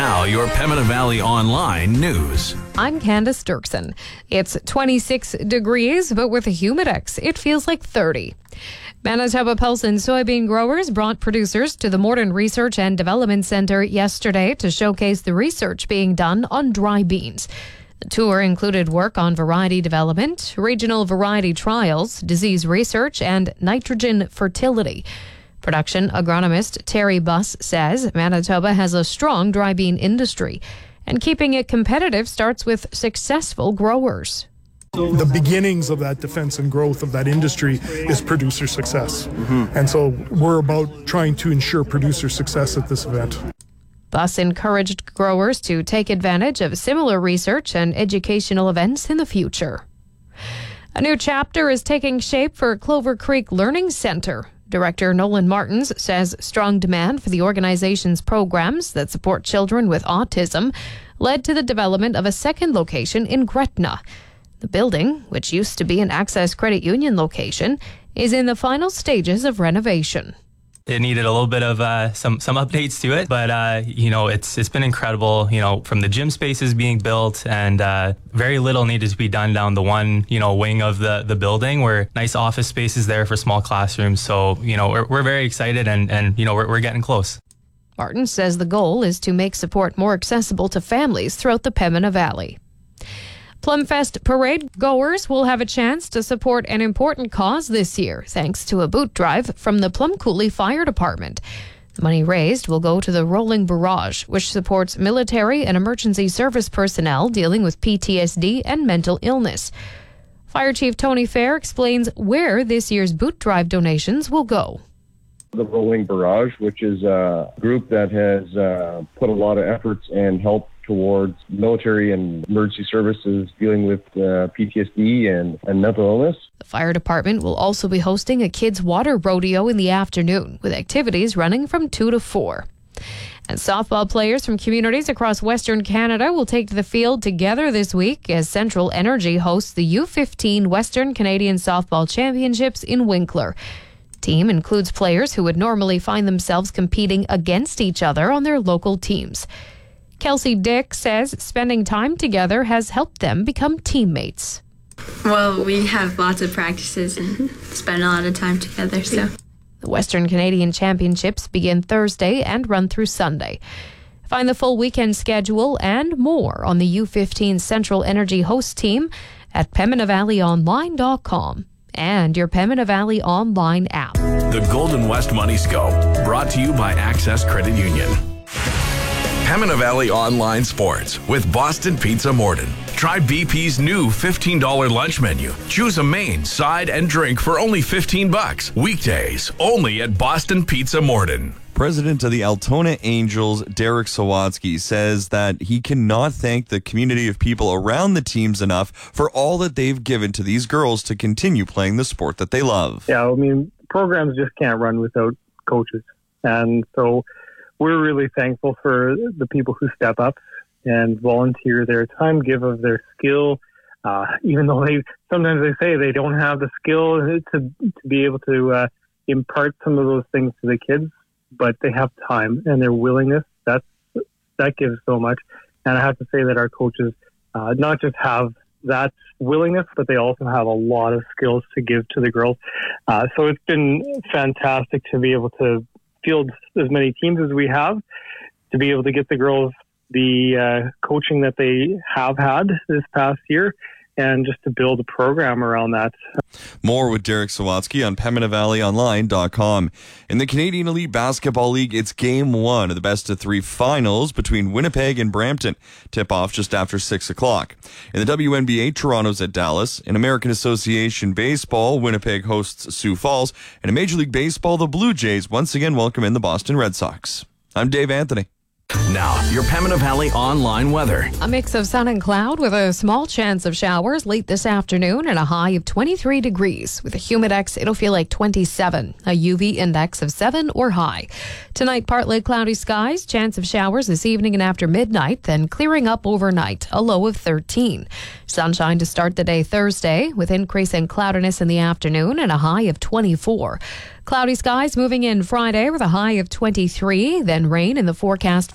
Now, your Pembina Valley Online news. I'm Candace Dirksen. It's 26 degrees, but with a humidex, it feels like 30. Manitoba pulse and soybean growers brought producers to the Morden Research and Development Centre yesterday to showcase the research being done on dry beans. The tour included work on variety development, regional variety trials, disease research, and nitrogen fertility. Production agronomist Terry Buss says Manitoba has a strong dry bean industry, and keeping it competitive starts with successful growers. The beginnings of that defense and growth of that industry is producer success. And so we're about trying to ensure producer success at this event. Buss encouraged growers to take advantage of similar research and educational events in the future. A new chapter is taking shape for Clover Creek Learning Centre. Director Nolan Martins says strong demand for the organization's programs that support children with autism led to the development of a second location in Gretna. The building, which used to be an Access Credit Union location, is in the final stages of renovation. It needed a little bit of some updates to it, but it's been incredible. From the gym spaces being built, and very little needed to be done down the one wing of the building, where nice office spaces there for small classrooms. So we're very excited, and we're getting close. Martin says the goal is to make support more accessible to families throughout the Pembina Valley. Plumfest parade goers will have a chance to support an important cause this year, thanks to a boot drive from the Plum Coulee Fire Department. The money raised will go to the Rolling Barrage, which supports military and emergency service personnel dealing with PTSD and mental illness. Fire Chief Tony Fair explains where this year's boot drive donations will go. The Rolling Barrage, which is a group that has put a lot of efforts and help towards military and emergency services dealing with PTSD and mental illness. The fire department will also be hosting a kids' water rodeo in the afternoon, with activities running from 2 to 4. And softball players from communities across Western Canada will take to the field together this week as Central Energy hosts the U15 Western Canadian Softball Championships in Winkler. The team includes players who would normally find themselves competing against each other on their local teams. Kelsey Dick says spending time together has helped them become teammates. Well, we have lots of practices and spend a lot of time together. So the Western Canadian Championships begin Thursday and run through Sunday. Find the full weekend schedule and more on the U15 Central Energy host team at PembinaValleyOnline.com and your Pembina Valley Online app. The Golden West Money Scope, brought to you by Access Credit Union. Pembina Valley Online Sports with Boston Pizza Morden. Try BP's new $15 lunch menu. Choose a main, side, and drink for only $15. Weekdays, only at Boston Pizza Morden. President of the Altona Angels, Derek Sawatsky, says that he cannot thank the community of people around the teams enough for all that they've given to these girls to continue playing the sport that they love. Yeah, I mean, programs just can't run without coaches. And so we're really thankful for the people who step up and volunteer their time, give of their skill, even though sometimes they say they don't have the skill to be able to impart some of those things to the kids, but they have time and their willingness. That gives so much. And I have to say that our coaches not just have that willingness, but they also have a lot of skills to give to the girls. So it's been fantastic to be able to field as many teams as we have, to be able to get the girls the coaching that they have had this past year, and just to build a program around that. More with Derek Sawatsky on PembinaValleyOnline.com. In the Canadian Elite Basketball League, it's Game 1 of the best-of-3 finals between Winnipeg and Brampton. Tip-off just after 6 o'clock. In the WNBA, Toronto's at Dallas. In American Association Baseball, Winnipeg hosts Sioux Falls. And in Major League Baseball, the Blue Jays once again welcome in the Boston Red Sox. I'm Dave Anthony. Now, your Pembina Valley Online weather. A mix of sun and cloud with a small chance of showers late this afternoon and a high of 23 degrees. With a humidex, it'll feel like 27. A UV index of 7 or high. Tonight, partly cloudy skies. Chance of showers this evening and after midnight, then clearing up overnight. A low of 13. Sunshine to start the day Thursday, with increasing cloudiness in the afternoon and a high of 24. Cloudy skies moving in Friday with a high of 23, then rain in the forecast